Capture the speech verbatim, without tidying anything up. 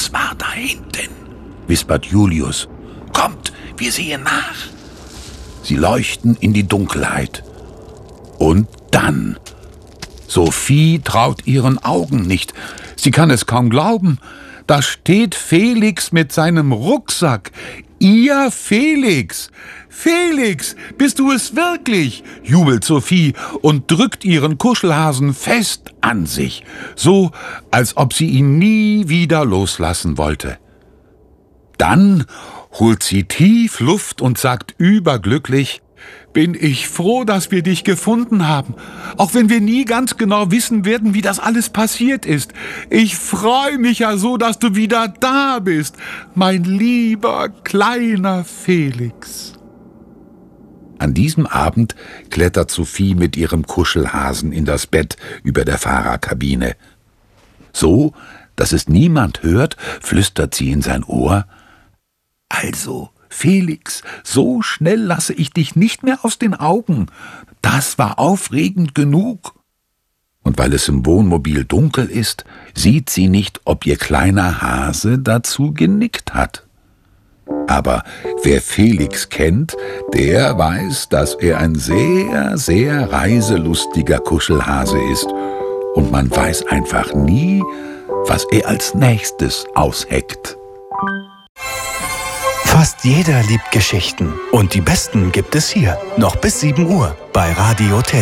Es war da hinten, wispert Julius. Kommt, wir sehen nach. Sie leuchten in die Dunkelheit. Und dann... Sophie traut ihren Augen nicht. Sie kann es kaum glauben. Da steht Felix mit seinem Rucksack. Ihr Felix! Felix, bist du es wirklich? Jubelt Sophie und drückt ihren Kuschelhasen fest an sich, so als ob sie ihn nie wieder loslassen wollte. Dann holt sie tief Luft und sagt überglücklich: Bin ich froh, dass wir dich gefunden haben, auch wenn wir nie ganz genau wissen werden, wie das alles passiert ist. Ich freue mich ja so, dass du wieder da bist, mein lieber kleiner Felix. An diesem Abend klettert Sophie mit ihrem Kuschelhasen in das Bett über der Fahrerkabine. So, dass es niemand hört, flüstert sie in sein Ohr: Also, Felix, so schnell lasse ich dich nicht mehr aus den Augen. Das war aufregend genug. Und weil es im Wohnmobil dunkel ist, sieht sie nicht, ob ihr kleiner Hase dazu genickt hat. Aber wer Felix kennt, der weiß, dass er ein sehr, sehr reiselustiger Kuschelhase ist. Und man weiß einfach nie, was er als nächstes ausheckt. Fast jeder liebt Geschichten. Und die besten gibt es hier. Noch bis sieben Uhr bei Radio T.